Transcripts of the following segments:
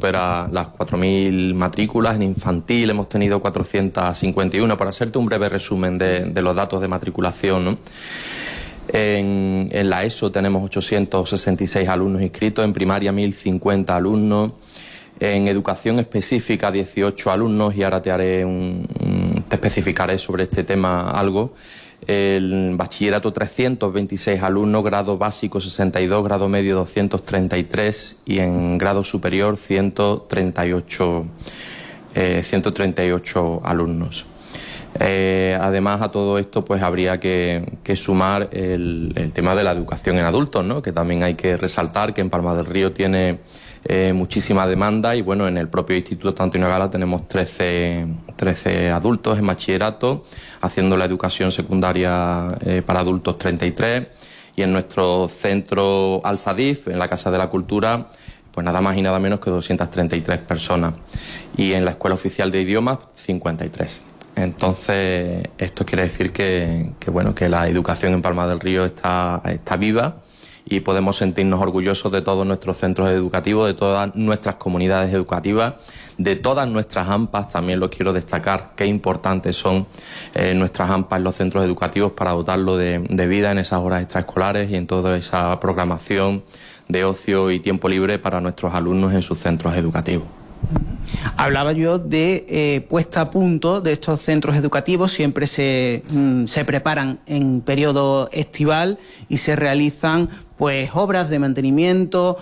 supera las 4.000 matrículas. En infantil hemos tenido 451, para hacerte un breve resumen de los datos de matriculación, ¿no? En la ESO tenemos 866 alumnos inscritos, en primaria 1.050 alumnos, en educación específica 18 alumnos, y ahora te especificaré sobre este tema algo. El bachillerato 326 alumnos, grado básico 62, grado medio 233 y en grado superior 138 alumnos. Además, a todo esto pues habría que sumar el tema de la educación en adultos, ¿no? Que también hay que resaltar que en Palma del Río tiene muchísima demanda, y bueno, en el propio Instituto Antonio Gala tenemos 13 adultos en bachillerato, haciendo la educación secundaria para adultos 33, y en nuestro centro Al-Sadif, en la Casa de la Cultura, pues nada más y nada menos que 233 personas, y en la Escuela Oficial de Idiomas 53. Entonces, esto quiere decir que la educación en Palma del Río está viva, y podemos sentirnos orgullosos de todos nuestros centros educativos, de todas nuestras comunidades educativas, de todas nuestras AMPAs. También lo quiero destacar, qué importantes son nuestras AMPAs en los centros educativos para dotarlo de vida en esas horas extraescolares y en toda esa programación de ocio y tiempo libre para nuestros alumnos en sus centros educativos. Hablaba yo de puesta a punto de estos centros educativos. Siempre se preparan en periodo estival y se realizan pues obras de mantenimiento,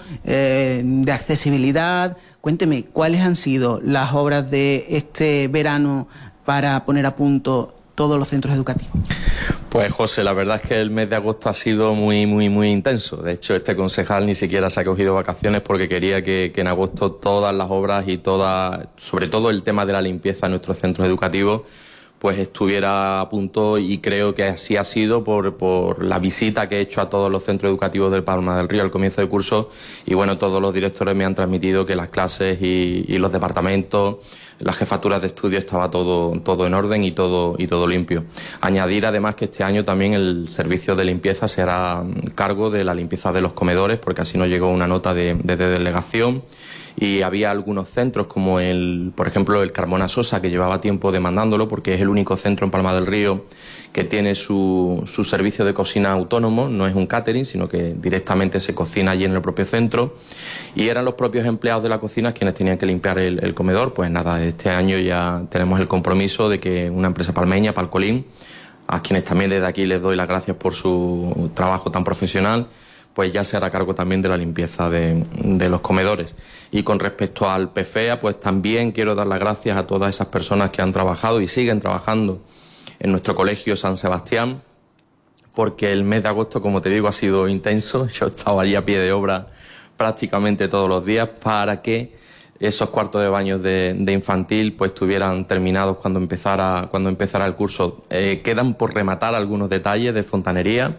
de accesibilidad. Cuénteme, ¿cuáles han sido las obras de este verano para poner a punto todos los centros educativos? Pues José, la verdad es que el mes de agosto ha sido muy intenso. De hecho, este concejal ni siquiera se ha cogido vacaciones porque quería que en agosto todas las obras y sobre todo el tema de la limpieza en nuestros centros educativos, pues estuviera a punto, y creo que así ha sido por la visita que he hecho a todos los centros educativos del Palma del Río al comienzo del curso, y bueno, todos los directores me han transmitido que las clases y los departamentos, las jefaturas de estudio, estaba todo en orden y todo limpio. Añadir además que este año también el servicio de limpieza se hará cargo de la limpieza de los comedores, porque así nos llegó una nota de delegación. Y había algunos centros como por ejemplo el Carmona Sosa, que llevaba tiempo demandándolo porque es el único centro en Palma del Río que tiene su servicio de cocina autónomo. No es un catering, sino que directamente se cocina allí en el propio centro, y eran los propios empleados de la cocina quienes tenían que limpiar el comedor. Pues nada, este año ya tenemos el compromiso de que una empresa palmeña, Palcolín, a quienes también desde aquí les doy las gracias por su trabajo tan profesional, pues ya se hará cargo también de la limpieza de los comedores. Y con respecto al PFEA, pues también quiero dar las gracias a todas esas personas que han trabajado y siguen trabajando en nuestro colegio San Sebastián, porque el mes de agosto, como te digo, ha sido intenso. Yo estaba allí a pie de obra prácticamente todos los días para que esos cuartos de baños de infantil pues estuvieran terminados cuando empezara el curso. Quedan por rematar algunos detalles de fontanería,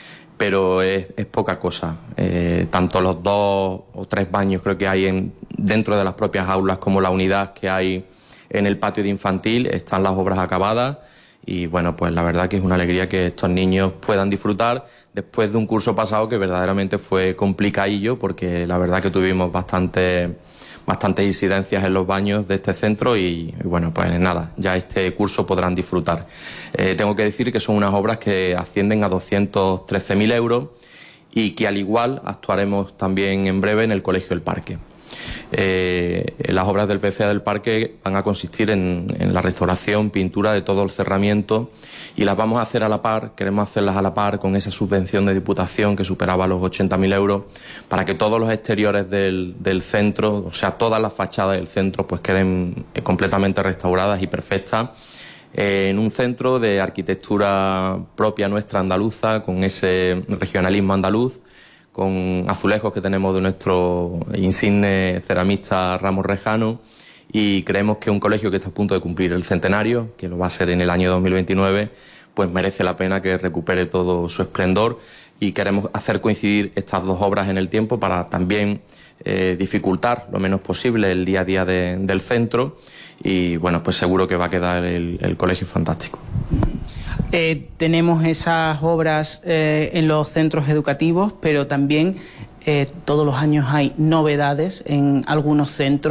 pero es poca cosa. Tanto los 2 o 3 baños creo que hay dentro de las propias aulas, como la unidad que hay en el patio de infantil, están las obras acabadas, y bueno, pues la verdad que es una alegría que estos niños puedan disfrutar después de un curso pasado que verdaderamente fue complicadillo, porque la verdad que tuvimos bastantes incidencias en los baños de este centro, y bueno, pues nada, ya este curso podrán disfrutar. Tengo que decir que son unas obras que ascienden a 213.000 euros, y que al igual actuaremos también en breve en el Colegio El Parque. Las obras del PFEA del Parque van a consistir en la restauración, pintura de todo el cerramiento, y las vamos a hacer a la par. Queremos hacerlas a la par con esa subvención de Diputación que superaba los 80.000 euros, para que todos los exteriores del centro, o sea, todas las fachadas del centro, pues queden completamente restauradas y perfectas, en un centro de arquitectura propia nuestra andaluza, con ese regionalismo andaluz, con azulejos que tenemos de nuestro insigne ceramista Ramos Rejano, y creemos que un colegio que está a punto de cumplir el centenario, que lo va a ser en el año 2029, pues merece la pena que recupere todo su esplendor, y queremos hacer coincidir estas dos obras en el tiempo para también dificultar lo menos posible el día a día del centro, y bueno, pues seguro que va a quedar el colegio fantástico. Tenemos esas obras en los centros educativos, pero también todos los años hay novedades en algunos centros.